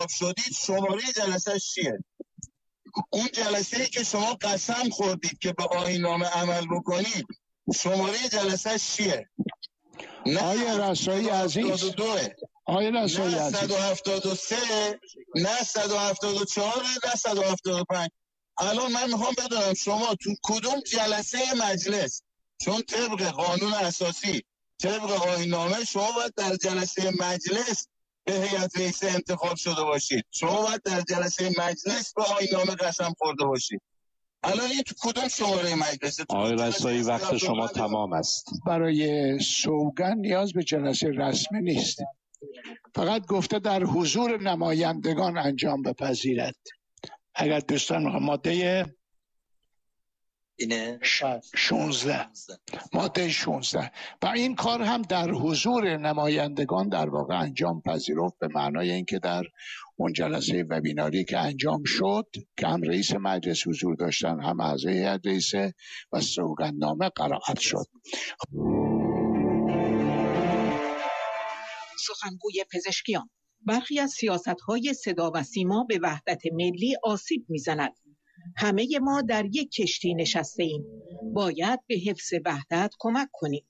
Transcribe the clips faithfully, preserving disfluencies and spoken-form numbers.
شدید شماره جلسه چیه؟ اون جلسه ای که شما قسم خوردید که به آیین‌نامه عمل بکنید شماره جلسه چیه؟ آیه رسایی عزیز آیه رسایی عزیز نه صد و هفتاد و سه نه صد و هفتاد و چهار نه صد و هفتاد و پنج. الان من میخوام بدونم شما تو کدوم جلسه مجلس، چون طبق قانون اساسی طبق آیین‌نامه شما باید در جلسه مجلس به هیئت رئیسه انتخاب شده باشید، شما باید در جلسه مجلس به آیین‌نامه قسم خورده باشید. الان این تو کدوم شماره مجلسه؟ آقای رسایی وقت شما تمام است. برای سوگند نیاز به جلسه رسمی نیست، فقط گفته در حضور نمایندگان انجام بپذیرد. اگر دوستان ماده اینه شانزده ماده شانزده و این کار هم در حضور نمایندگان در واقع انجام پذیرفت، به معنای اینکه در اون جلسه وبیناری که انجام شد که هم رئیس مجلس حضور داشتن هم اعضای هیئت رئیسه و سوگندنامه قرائت شد. سخنگوی پزشکیان: برخی از سیاست‌های صدا و سیما به وحدت ملی آسیب می‌زند. همه ما در یک کشتی نشسته ایم. باید به حفظ وحدت کمک کنیم.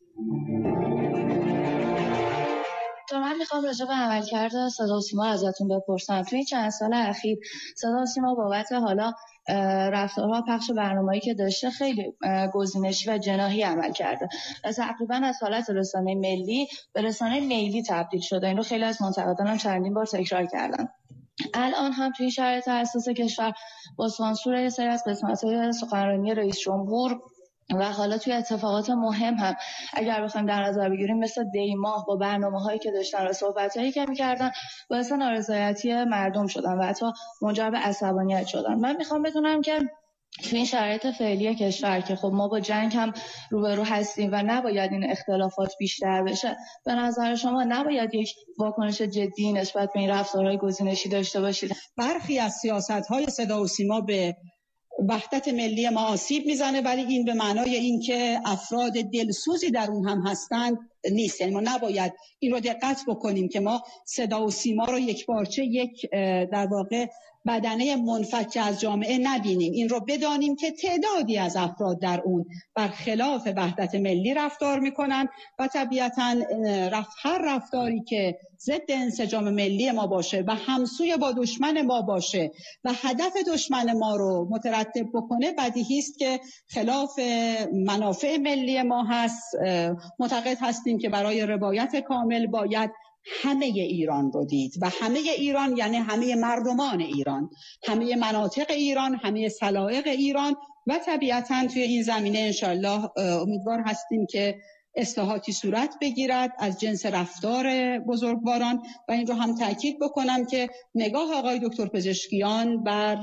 تو من میخوام راجع به عملکرد صدا و سیما ازتون بپرسم. توی چند سال اخیر صدا و سیما بابت حالا رفتارها پخش برنامه‌ای که داشته خیلی گزینشی و جناحی عمل کرده و تقریبا از حالت رسانه ملی به رسانه لیلی تبدیل شده. این رو خیلی از منتقدان هم چندین بار تکرار کردن. الان هم توی شرایط اساس کشور با سانسور یه سری از قسمت‌های سخنرانی رئیس جمهور و حالا توی اتفاقات مهم هم اگر بخوایم در نظر بگیریم مثل دیماه با برنامه‌هایی که داشتن و صحبت‌هایی که می‌کردن باعث نارضایتی مردم شدن و حتی منجر به عصبانیت شدن. من میخوام بدونم که توی این شرایط فعلی کشور که خب ما با جنگ هم روبرو هستیم و نباید این اختلافات بیشتر بشه، به نظر شما نباید یک واکنش جدی نسبت به این رفتارهای گزینشی داشته باشید؟ برخی از سیاست‌های صدا و سیما به وحدت ملی ما آسیب میزنه، ولی این به معنای اینکه افراد دلسوزی در اون هم هستند نیست. یعنی ما نباید این رو دقت بکنیم که ما صدا و سیما رو یک پارچه، یک در واقع بدنه منفک از جامعه نبینیم. این رو بدانیم که تعدادی از افراد در اون برخلاف وحدت ملی رفتار میکنن و طبیعتاً هر رفتاری که ضد انسجام ملی ما باشه و همسوی با دشمن ما باشه و هدف دشمن ما رو مترتب بکنه بدیهی است که خلاف منافع ملی ما هست. معتقد هستیم که برای روایت کامل باید همه ایران رو دید و همه ایران یعنی همه مردمان ایران، همه مناطق ایران، همه سلایق ایران و طبیعتاً توی این زمینه انشالله امیدوار هستیم که اصلاحاتی صورت بگیرد از جنس رفتار بزرگواران و این رو هم تاکید بکنم که نگاه آقای دکتر پزشکیان بر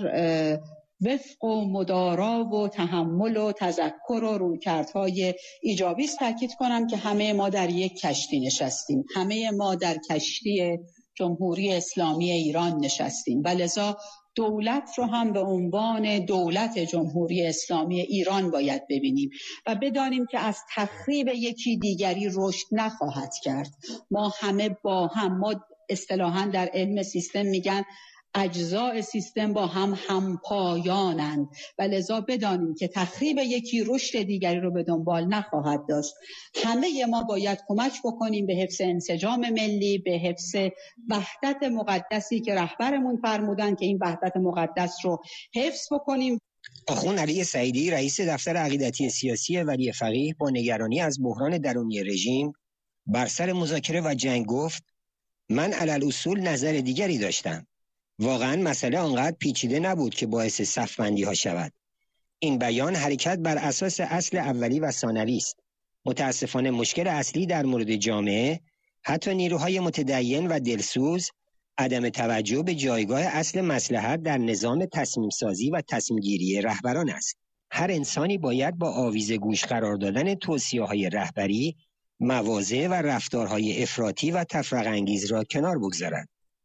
وفق و مدارا و تحمل و تذکر و رویکردهای ایجابی است. تاکید کنم که همه ما در یک کشتی نشستیم، همه ما در کشتی جمهوری اسلامی ایران نشستیم و لذا دولت رو هم به عنوان دولت جمهوری اسلامی ایران باید ببینیم و بدانیم که از تخریب یکی دیگری رشد نخواهد کرد. ما همه با هم، ما اصطلاحاً در علم سیستم میگن اجزاء سیستم با هم همپایانند و لذا بدانیم که تخریب یکی رشد دیگری رو به دنبال نخواهد داشت. همه ما باید کمک بکنیم به حفظ انسجام ملی، به حفظ وحدت مقدسی که رهبرمون فرمودن که این وحدت مقدس رو حفظ بکنیم. آخوند علی سعیدی رئیس دفتر عقیدتی سیاسی ولی فقیه با نگرانی از بحران درونی رژیم بر سر مذاکره و جنگ گفت: من علل اصول نظر دیگری داشتم. واقعا مسئله آنقدر پیچیده نبود که باعث صف‌بندی ها شود. این بیان حرکت بر اساس اصل اولی و ثانوی است. متاسفانه مشکل اصلی در مورد جامعه، حتی نیروهای متدین و دلسوز، عدم توجه به جایگاه اصل مصلحت در نظام تصمیم سازی و تصمیم گیری رهبران است. هر انسانی باید با آویز گوش قرار دادن توصیه‌های رهبری، مواضع و رفتارهای افراطی و تفرقه انگیز را کنار بگذارد.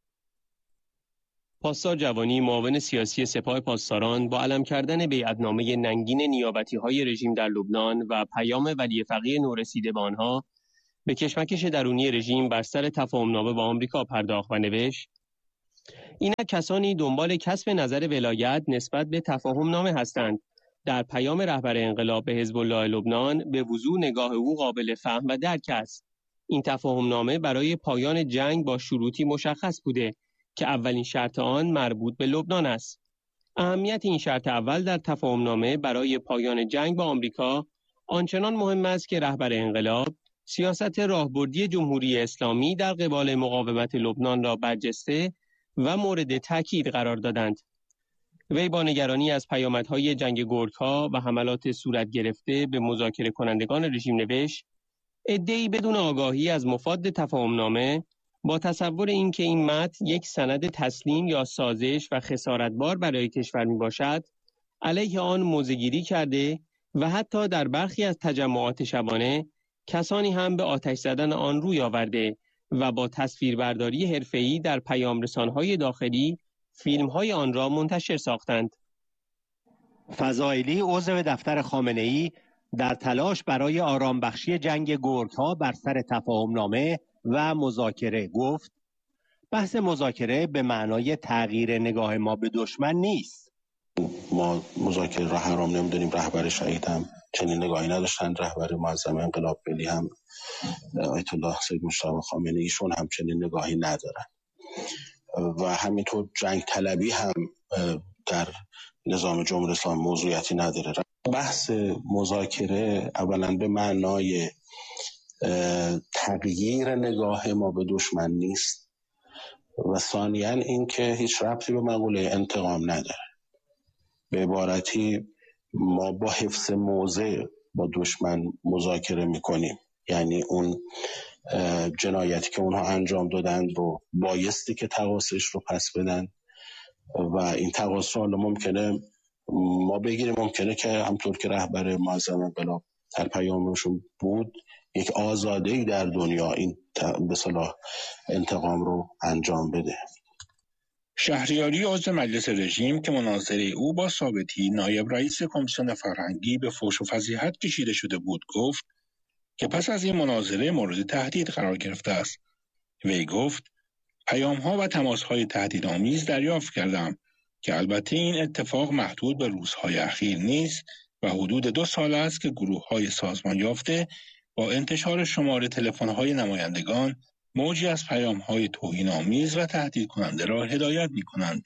پاسدار جوانی معاون سیاسی سپاه پاسداران با علم کردن بیعتنامه ننگین نیابتی‌های رژیم در لبنان و پیام ولی فقیه نورسیده به آنها به کشمکش درونی رژیم بر سر تفاهم‌نامه با آمریکا پرداخت و نوشت: اینک کسانی دنبال کسب نظر ولایت نسبت به تفاهم نامه هستند. در پیام رهبر انقلاب به حزب الله لبنان به وضوح نگاه او قابل فهم و درک است. این تفاهم نامه برای پایان جنگ با شروطی مشخص بوده که اولین شرط آن مربوط به لبنان است. اهمیت این شرط اول در تفاهم نامه برای پایان جنگ با آمریکا آنچنان مهم است که رهبر انقلاب سیاست راهبردی جمهوری اسلامی در قبال مقاومت لبنان را برجسته و مورد تاکید قرار دادند. وی با نگرانی از پیامدهای جنگ گرگ‌ها و حملات صورت گرفته به مذاکره کنندگان رژیم نوشت: عده‌ای بدون آگاهی از مفاد تفاهم‌نامه با تصور اینکه این متن یک سند تسلیم یا سازش و خسارتبار برای کشور میباشد، علیه آن موضع‌گیری کرده و حتی در برخی از تجمعات شبانه کسانی هم به آتش زدن آن روی آورده و با تصویربرداری حرفه‌ای در پیام‌رسان‌های داخلی فیلم‌های آن را منتشر ساختند. فضائلی عضو دفتر خامنه‌ای در تلاش برای آرامبخشی جنگ گرگ‌ها بر سر تفاهم‌نامه و مذاکره گفت: بحث مذاکره به معنای تغییر نگاه ما به دشمن نیست. ما مذاکره را حرام نمی‌دونیم. رهبر شهید هم چنین نگاهی نداشتند. رهبر معظم انقلاب ملی هم آیت الله سید مجتبی خامنه‌ای ایشون هم چنین نگاهی ندارند و همینطور جنگ طلبی هم در نظام جمهوری اسلامی موضوعیتی نداره. بحث مذاکره اولا به معنای تغییر نگاه ما به دشمن نیست و ثانیاً این که هیچ ربطی به مقوله انتقام نداره. به عبارتی ما با حفظ موضع با دشمن مذاکره میکنیم، یعنی اون جنایتی که اونها انجام دادند رو بایستی که تقاصش رو پس بدن و این تقاص رو ممکنه ما بگیریم، ممکنه که همطور که رهبر معظم انقلاب در پیامشون بود یک آزاده‌ای در دنیا این به صلاح انتقام رو انجام بده. شهریاری عضو مجلس رژیم که مناظره او با ثابتی نایب رئیس کمیسیون فرهنگی به فحش و فضیحت کشیده شده بود گفت که پس از این مناظره مورد تهدید قرار گرفته است. وی گفت: پیام‌ها و تماس‌های تهدیدآمیز دریافت کردم که البته این اتفاق محدود به روزهای اخیر نیست و حدود دو سال است که گروه‌های سازمان یافته با انتشار شماره تلفن‌های نمایندگان موجی از پیام‌های توهین‌آمیز و تهدید کننده را هدایت می‌کنند.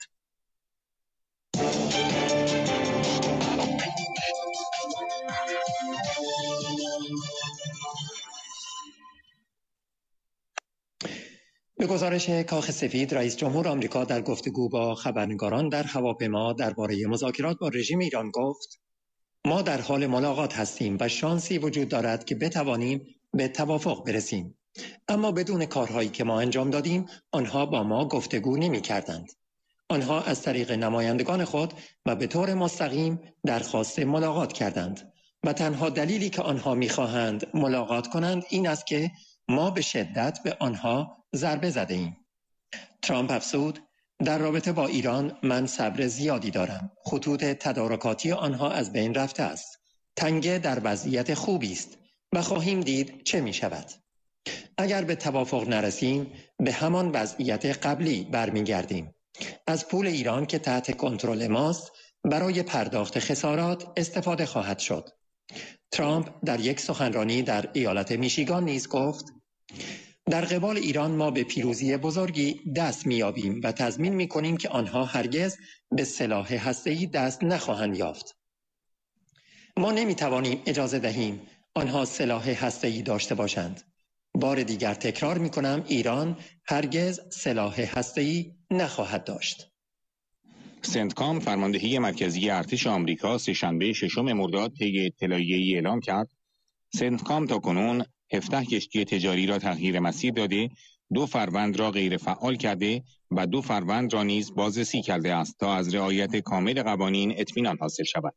به گزارش کاخ سفید، رئیس جمهور آمریکا در گفتگو با خبرنگاران در هواپیما درباره مذاکرات با رژیم ایران گفت: ما در حال ملاقات هستیم و شانسی وجود دارد که بتوانیم به توافق برسیم، اما بدون کارهایی که ما انجام دادیم آنها با ما گفتگو نمی کردند. آنها از طریق نمایندگان خود و به طور مستقیم درخواست ملاقات کردند و تنها دلیلی که آنها می خواهند ملاقات کنند این است که ما به شدت به آنها ضربه زده ایم. ترامپ افزود: در رابطه با ایران من صبر زیادی دارم. خطوط تدارکاتی آنها از بین رفته است. تنگه در وضعیت خوبی است و خواهیم دید چه می شود. اگر به توافق نرسیم به همان وضعیت قبلی برمیگردیم. از پول ایران که تحت کنترل ماست برای پرداخت خسارات استفاده خواهد شد. ترامپ در یک سخنرانی در ایالت میشیگان نیز گفت: در قبال ایران ما به پیروزی بزرگی دست می‌یابیم و تضمین می‌کنیم که آنها هرگز به سلاح هسته‌ای دست نخواهند یافت. ما نمی‌توانیم اجازه دهیم آنها سلاح هسته‌ای داشته باشند. بار دیگر تکرار می‌کنم ایران هرگز سلاح هسته‌ای نخواهد داشت. سنتکام فرماندهی مرکزی ارتش آمریکا سه‌شنبه ششم مرداد طی اطلاعیه‌ای اعلام کرد سنتکام تاکنون هفده کشتی تجاری را تغییر مسیر داده، دو فروند را غیر فعال کرده و دو فروند را نیز بازرسی کرده است تا از رعایت کامل قوانین اطمینان حاصل شود.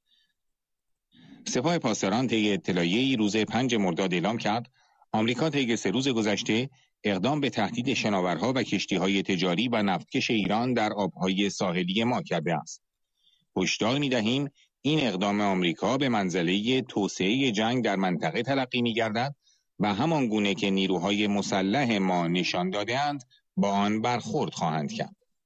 سپاه پاسداران طی اطلاعیه‌ای روز پنج مرداد اعلام کرد آمریکا طی سه روز گذشته اقدام به تهدید شناورها و کشتی‌های تجاری و نفتکش ایران در آب‌های ساحلی ما کرده است. هشدار می‌دهیم این اقدام آمریکا به منزله توسعه جنگ در منطقه تلقی می‌گردد و همان گونه که نیروهای مسلح ما نشان داده‌اند با آن برخورد خواهند کرد.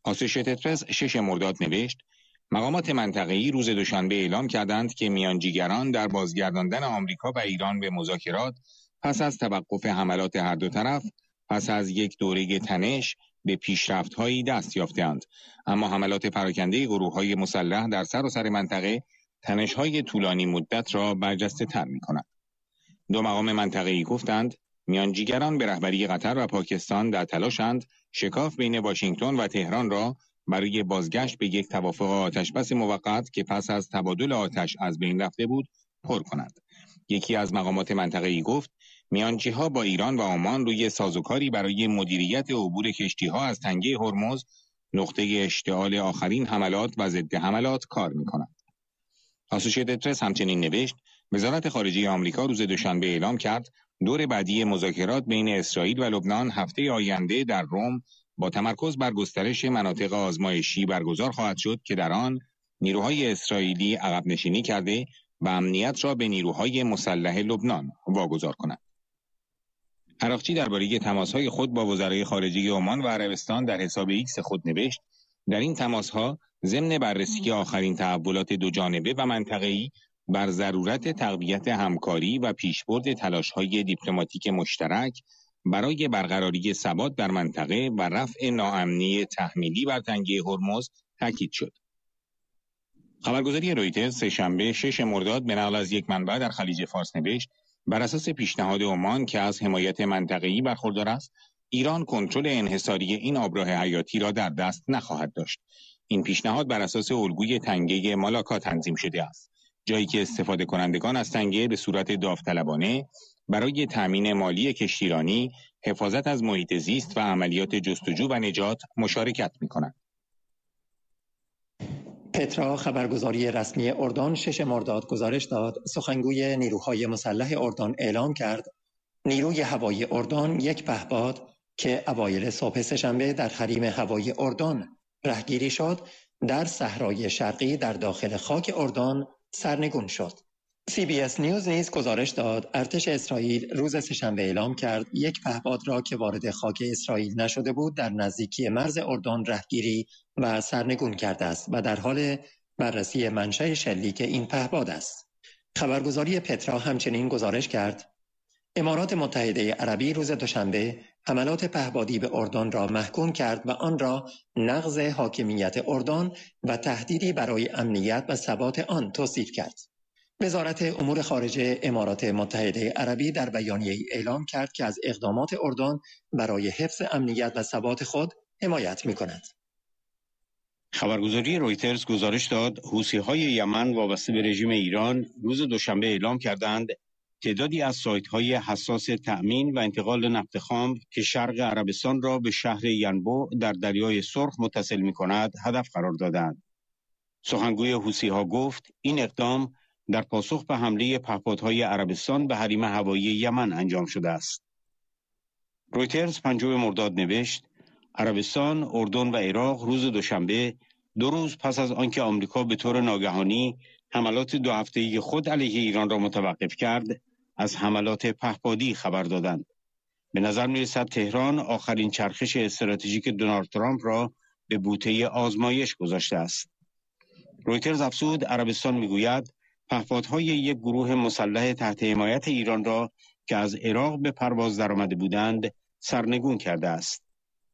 آسوشیتد پرس شش مرداد نوشت مقامات منطقه‌ای روز دوشنبه اعلام کردند که میانجیگران در بازگرداندن آمریکا و ایران به مذاکرات پس از توقف حملات هر دو طرف پس از یک دوره تنش به پیشرفت‌هایی دست یافتند، اما حملات پراکنده گروه‌های مسلح در سراسر منطقه تنش‌های طولانی مدت را برجسته‌تر می‌کند. دو مقام منطقه‌ای گفتند میانجیگران به رهبری قطر و پاکستان در تلاشند شکاف بین واشنگتن و تهران را برای بازگشت به یک توافق آتشبس موقت که پس از تبادل آتش از بین رفته بود پر کنند. یکی از مقامات منطقه‌ای گفت میانجی‌ها با ایران و عمان روی سازوکاری برای مدیریت عبور کشتی‌ها از تنگه هرمز، نقطه اشتعال آخرین حملات و ضد حملات کار می‌کنند. آسوشیتد پرس همچنین نوشت وزارت خارجه آمریکا روز دوشنبه اعلام کرد دور بعدی مذاکرات بین اسرائیل و لبنان هفته آینده در روم با تمرکز بر گسترش مناطق آزمایشی برگزار خواهد شد که در آن نیروهای اسرائیلی عقب نشینی کرده و امنیت را به نیروهای مسلح لبنان واگذار کنند. عراقچی درباره تماس‌های خود با وزرای خارجه عمان و عربستان در حساب ایکس خود نوشت در این تماس‌ها ضمن بررسی آخرین تحولات دو جانبه و منطقه‌ای بر ضرورت تقویت همکاری و پیشبرد تلاش‌های دیپلماتیک مشترک برای برقراری ثبات در منطقه و رفع ناامنی تحمیلی بر تنگه هرمز تاکید شد. خبرگزاری رویترز سه‌شنبه شش مرداد به نقل از یک منبع در خلیج فارس نوشت بر اساس پیشنهاد عمان که از حمایت منطقه‌ای برخوردار است، ایران کنترل انحصاری این آبراه حیاتی را در دست نخواهد داشت. این پیشنهاد بر اساس الگوی تنگه مالاکا تنظیم شده است، جایی که استفاده کنندگان از تنگه به صورت داوطلبانه برای تامین مالی کشتیرانی، حفاظت از محیط زیست و عملیات جستجو و نجات مشارکت می‌کنند. پترا خبرگزاری رسمی اردن شش مرداد گزارش داد سخنگوی نیروهای مسلح اردن اعلام کرد نیروی هوایی اردن یک پهپاد که اوایل صبح سه‌شنبه در حریم هوایی اردن رهگیری شد در صحرای شرقی در داخل خاک اردن سرنگون شد. سی بی اس نیوز نیز گزارش داد ارتش اسرائیل روز سه‌شنبه اعلام کرد یک پهپاد را که وارد خاک اسرائیل نشده بود در نزدیکی مرز اردن رهگیری و سرنگون کرده است و در حال بررسی منشأ شلیک این پهپاد است. خبرگزاری پترا همچنین گزارش کرد امارات متحده عربی روز دوشنبه حملات پهپادی به اردن را محکوم کرد و آن را نقض حاکمیت اردن و تهدیدی برای امنیت و ثبات آن توصیف کرد. وزارت امور خارجه امارات متحده عربی در بیانیه‌ای اعلام کرد که از اقدامات اردن برای حفظ امنیت و ثبات خود حمایت می‌کند. خبرگزاری رویترز گزارش داد حوثی‌های یمن وابسته به رژیم ایران روز دوشنبه اعلام کردند تعدادی از سایت‌های حساس تأمین و انتقال نفت خام که شرق عربستان را به شهر ینبو در دریای سرخ متصل می‌کند هدف قرار دادند. سخنگوی حوثی‌ها گفت این اقدام در پاسخ به حمله پهپادهای عربستان به حریم هوایی یمن انجام شده است. رویترز پنجم مرداد نوشت عربستان، اردن و عراق روز دوشنبه دو روز پس از آنکه آمریکا به طور ناگهانی حملات دو هفته‌ای خود علیه ایران را متوقف کرد، از حملات پهپادی خبر دادند. به نظر می‌رسد تهران آخرین چرخش استراتژیک دونالد ترامپ را به بوته آزمایش گذاشته است. رویترز افزود عربستان می‌گوید پهپادهای یک گروه مسلح تحت حمایت ایران را که از عراق به پرواز درآمده بودند سرنگون کرده است.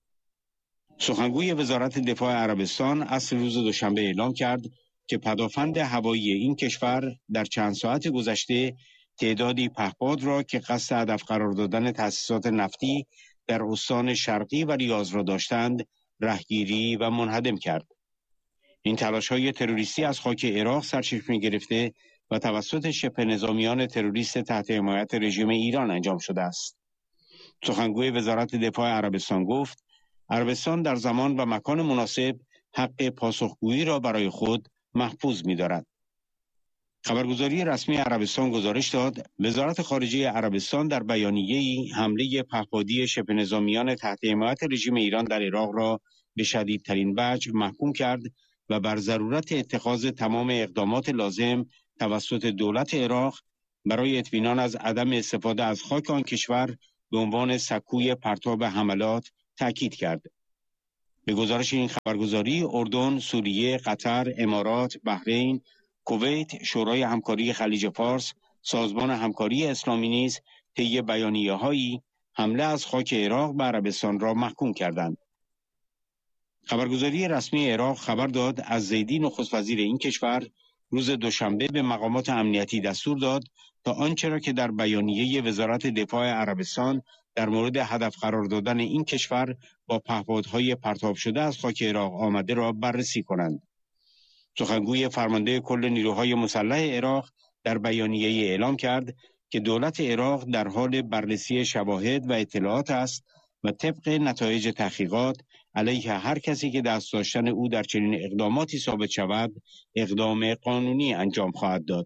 سخنگوی وزارت دفاع عربستان عصر روز دوشنبه اعلام کرد که پدافند هوایی این کشور در چند ساعت گذشته تعدادی پهپاد را که قصد هدف قرار دادن تأسیسات نفتی در استان شرقی و ریاض را داشتند رهگیری و منهدم کرد. این تلاش‌های تروریستی از خاک عراق سرچشمه گرفته و توسط شبه نظامیان تروریست تحت حمایت رژیم ایران انجام شده است. سخنگوی وزارت دفاع عربستان گفت عربستان در زمان و مکان مناسب حق پاسخگویی را برای خود محفوظ می‌دارد. خبرگزاری رسمی عربستان گزارش داد وزارت خارجه عربستان در بیانیه‌ای حمله پهپادی شبه نظامیان تحت حمایت رژیم ایران در عراق را به شدیدترین وجه محکوم کرد و بر ضرورت اتخاذ تمام اقدامات لازم توسط دولت عراق برای اطمینان از عدم استفاده از خاک آن کشور به عنوان سکوی پرتاب حملات تاکید کرد. به گزارش این خبرگزاری، اردن، سوریه، قطر، امارات، بحرین، کویت، شورای همکاری خلیج فارس، سازمان همکاری اسلامی نیز طی بیانیه‌هایی حمله از خاک عراق به عربستان را محکوم کردند. خبرگزاری رسمی عراق خبر داد از زیدی نخست وزیر این کشور روز دوشنبه به مقامات امنیتی دستور داد تا آنچه را که در بیانیه وزارت دفاع عربستان در مورد هدف قرار دادن این کشور با پهپادهای پرتاب شده از خاک عراق آمده را بررسی کنند. سخنگوی فرمانده کل نیروهای مسلح عراق در بیانیه اعلام کرد که دولت عراق در حال بررسی شواهد و اطلاعات است و طبق نتایج تحقیقات علیه هر کسی که دست داشتن او در چنین اقداماتی ثابت شود اقدام قانونی انجام خواهد داد.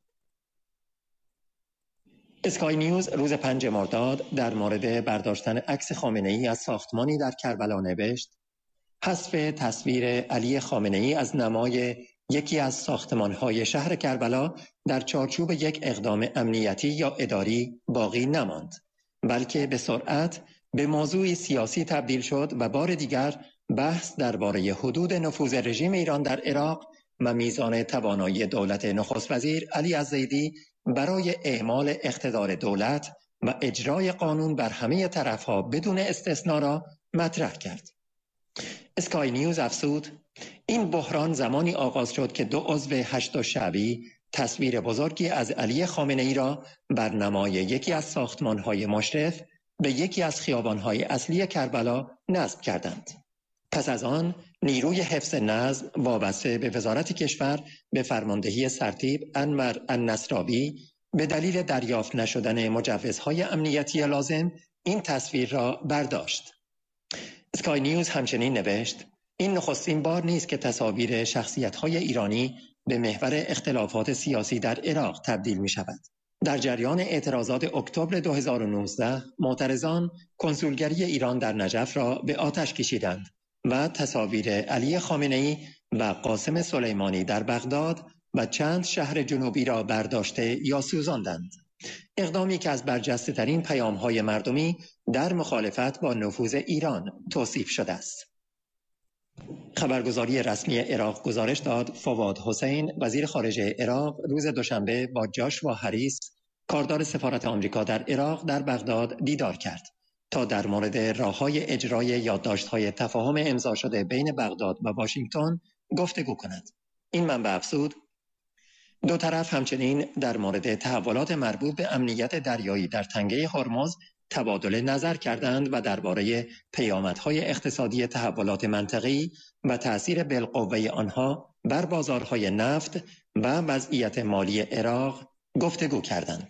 اسکای نیوز روز پنج مرداد در مورد برداشتن عکس خامنه‌ای از ساختمانی در کربلا نوشت: حذف تصویر علی خامنه‌ای از نمای یکی از ساختمان‌های شهر کربلا در چارچوب یک اقدام امنیتی یا اداری باقی نماند، بلکه به سرعت به موضوعی سیاسی تبدیل شد و بار دیگر بحث درباره حدود نفوذ رژیم ایران در عراق و میزان توانایی دولت نخست وزیر علی الزیدی برای اعمال اقتدار دولت و اجرای قانون بر همه طرفها بدون استثنا را مطرح کرد. اسکای نیوز افزود: این بحران زمانی آغاز شد که دو عضو هشت شعبی تصویر بزرگی از علی خامنه‌ای را بر نمای یکی از ساختمان‌های مشرف به یکی از خیابان‌های اصلی کربلا نصب کردند. پس از آن نیروی حفظ نظم وابسته به وزارت کشور به فرماندهی سرتیپ انور النصرابی به دلیل دریافت نشدن مجوزهای امنیتی لازم این تصویر را برداشت. اسکای نیوز همچنین نوشت: این نخستین بار نیست که تصاویر شخصیت‌های ایرانی به محور اختلافات سیاسی در عراق تبدیل می شود. در جریان اعتراضات اکتبر دو هزار و نوزده معترضان کنسولگری ایران در نجف را به آتش کشیدند و تصاویر علی خامنه‌ای و قاسم سلیمانی در بغداد و چند شهر جنوبی را برداشته یا سوزاندند. اقدامی که از برجسته ترین پیام‌های مردمی در مخالفت با نفوذ ایران توصیف شده است. خبرگزاری رسمی عراق گزارش داد فواد حسین وزیر خارجه عراق روز دوشنبه با جاشوا هریس کاردار سفارت آمریکا در عراق در بغداد دیدار کرد تا در مورد راه‌های اجرای یادداشت‌های تفاهم امضا شده بین بغداد و واشنگتن گفتگو کند. این منبع افزود: دو طرف همچنین در مورد تحولات مربوط به امنیت دریایی در تنگه هرمز تبادل نظر کردند و درباره پیامدهای اقتصادی تحولات منطقه‌ای و تأثیر بالقوه آنها بر بازارهای نفت و وضعیت مالی عراق گفتگو کردند.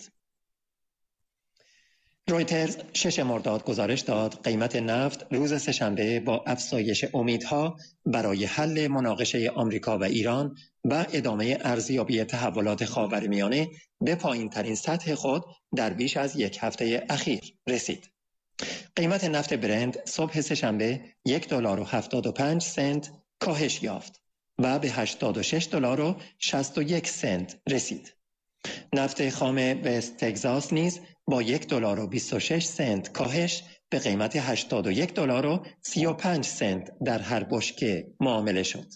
رویترز شش مرداد گزارش داد قیمت نفت روز سه‌شنبه با افزایش امیدها برای حل مناقشه آمریکا و ایران و ادامه ارزیابی تحولات خاورمیانه به پایین‌ترین سطح خود در بیش از یک هفته اخیر رسید. قیمت نفت برنت صبح سه‌شنبه یک دلار و هفتاد و پنج سنت کاهش یافت و به هشتاد و شش دلار و شصت و یک سنت رسید. نفت خام وست تگزاس نیز با یک دلار و بیست و شش سنت کاهش به قیمت هشتاد و یک دلار و سی و پنج سنت در هر بشکه معامله شد.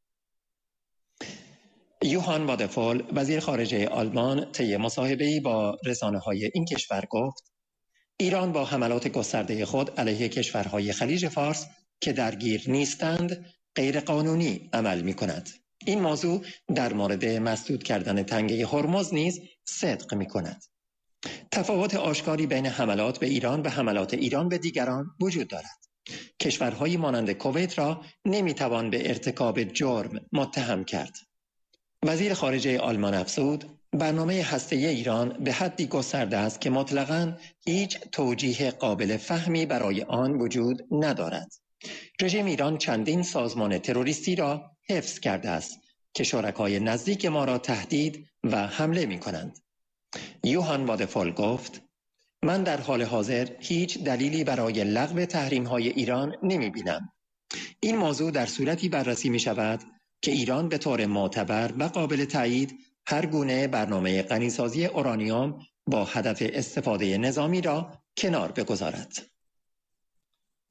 یوهان وادفول وزیر خارجه آلمان طی مصاحبه‌ای با رسانه‌های این کشور گفت: ایران با حملات گسترده خود علیه کشورهای خلیج فارس که درگیر نیستند غیرقانونی عمل می‌کند. این موضوع در مورد مسدود کردن تنگه هرمز نیز صدق می‌کند. تفاوت آشکاری بین حملات به ایران و حملات ایران به دیگران وجود دارد. کشورهایی مانند کویت را نمی‌توان به ارتکاب جرم متهم کرد. وزیر خارجه آلمان افزود: برنامه هسته‌ای ایران به حدی گسترده است که مطلقاً هیچ توجیه قابل فهمی برای آن وجود ندارد. رژیم ایران چندین سازمان تروریستی را حفظ کرده است که شرکای نزدیک ما را تهدید و حمله می کنند. یوهان وادفول گفت: من در حال حاضر هیچ دلیلی برای لغو تحریم‌های ایران نمی بینم. این موضوع در صورتی بررسی می شود که ایران به طور معتبر و قابل تایید هر گونه برنامه غنیسازی اورانیوم با هدف استفاده نظامی را کنار بگذارد.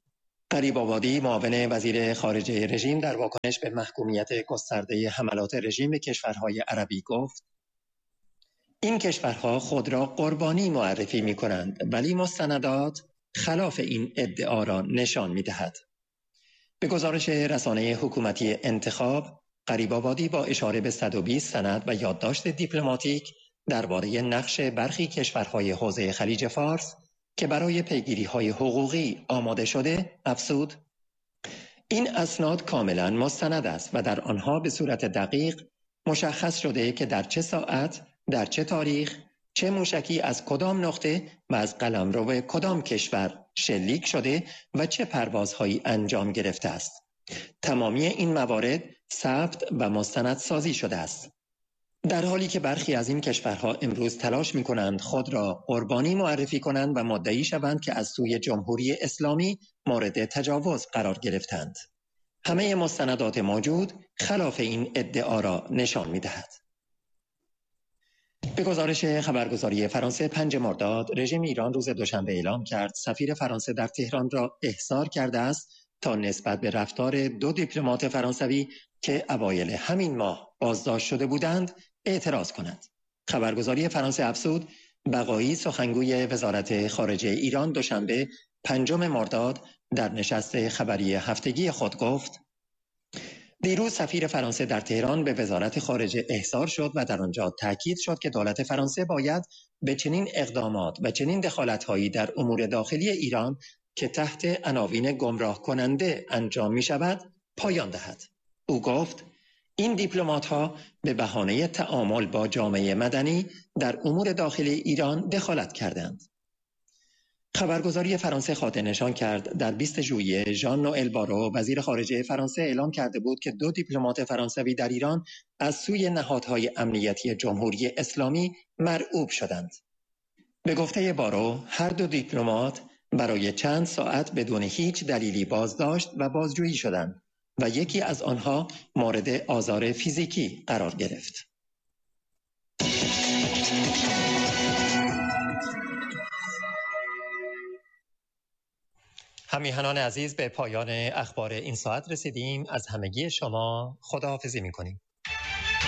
قریب‌آبادی معاون وزیر خارجه رژیم در واکنش به محکومیت گسترده حملات رژیم به کشورهای عربی گفت: این کشورها خود را قربانی معرفی می کنند، ولی مستندات خلاف این ادعا را نشان می دهد. به گزارش رسانه حکومتی انتخاب، قریب‌آبادی با اشاره به صد و بیست سند و یادداشت دیپلماتیک درباره نقش برخی کشورهای حوزه خلیج فارس که برای پیگیری‌های حقوقی آماده شده افزود: این اسناد کاملا مستند است و در آنها به صورت دقیق مشخص شده که در چه ساعت، در چه تاریخ، چه موشکی از کدام نقطه و از قلمرو کدام کشور شلیک شده و چه پروازهایی انجام گرفته است. تمامی این موارد ثبت و مستند سازی شده است. در حالی که برخی از این کشورها امروز تلاش می کنند خود را قربانی معرفی کنند و مدعی شوند که از سوی جمهوری اسلامی مورد تجاوز قرار گرفتند. همه مستندات موجود خلاف این ادعا را نشان می دهد. به گزارش خبرگزاری فرانسه پنج مرداد، رژیم ایران روز دوشنبه اعلام کرد سفیر فرانسه در تهران را احضار کرده است تا نسبت به رفتار دو دیپلمات فرانسوی که اوایل همین ماه بازداشت شده بودند اعتراض کند. خبرگزاری فرانسه افزود: بقایی، سخنگوی وزارت خارجه ایران، دوشنبه پنجم مرداد در نشست خبری هفتگی خود گفت: دیروز سفیر فرانسه در تهران به وزارت خارجه احضار شد و در آنجا تاکید شد که دولت فرانسه باید به چنین اقدامات و چنین دخالت‌هایی در امور داخلی ایران که تحت عناوین گمراه کننده انجام می شود پایان دهد. او گفت: این دیپلمات‌ها به بهانه تعامل با جامعه مدنی در امور داخلی ایران دخالت کردند. خبرگزاری فرانسه خاطر نشان کرد در بیست ژوئیه ژان نوئل بارو وزیر خارجه فرانسه اعلام کرده بود که دو دیپلمات فرانسوی در ایران از سوی نهادهای امنیتی جمهوری اسلامی مرعوب شدند. به گفته بارو، هر دو دیپلمات برای چند ساعت بدون هیچ دلیلی بازداشت و بازجویی شدند و یکی از آنها مورد آزار فیزیکی قرار گرفت. همیهنان عزیز، به پایان اخبار این ساعت رسیدیم. از همگی شما خداحافظی می‌کنیم.